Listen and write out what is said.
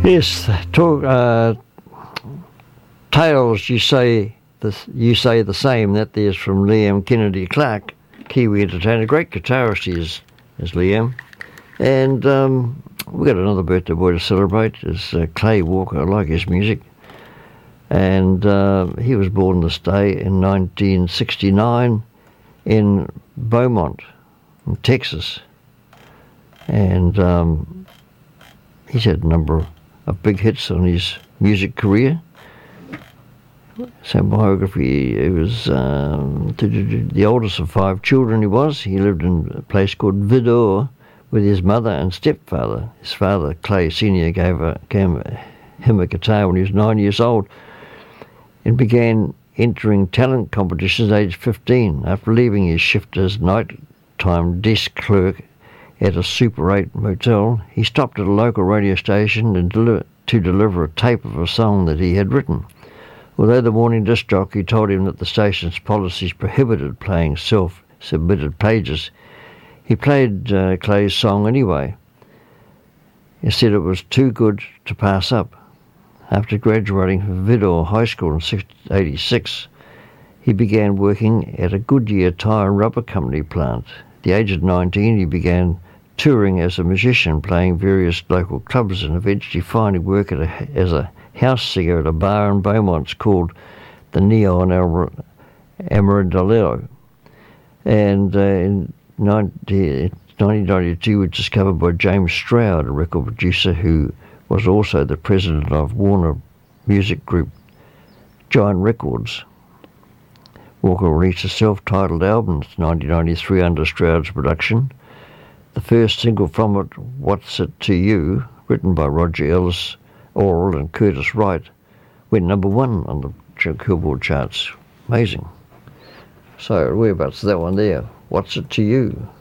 Yes, talk tales. You say the same. That there's from Liam Kennedy Clark, Kiwi entertainer, great guitarist he is Liam, and we got another birthday boy to celebrate. Is Clay Walker. I like his music, and he was born this day in 1969 in Beaumont, in Texas, and he's had a number of big hits on his music career. So biography, he was the oldest of 5 children. He lived in a place called Vidor with his mother and stepfather. His father, Clay Sr., gave him a guitar when he was 9 years old and began entering talent competitions at age 15. After leaving his shift as nighttime desk clerk at a Super 8 motel, he stopped at a local radio station to deliver a tape of a song that he had written. Although the morning disc jockey told him that the station's policies prohibited playing self-submitted pages, he played Clay's song anyway. He said it was too good to pass up. After graduating from Vidor High School in 1986, he began working at a Goodyear tire and rubber company plant. At the age of 19, he began touring as a musician, playing various local clubs, and eventually finding work as a house singer at a bar in Beaumont called the Neon Amarillo. And in 1992, he was discovered by James Stroud, a record producer who was also the president of Warner Music Group, Giant Records. Walker released a self-titled album in 1993 under Stroud's production. The first single from it, What's It To You, written by Roger Ellis Oral and Curtis Wright, went number 1 on the Billboard charts. Amazing. So whereabouts that one there? What's It To You?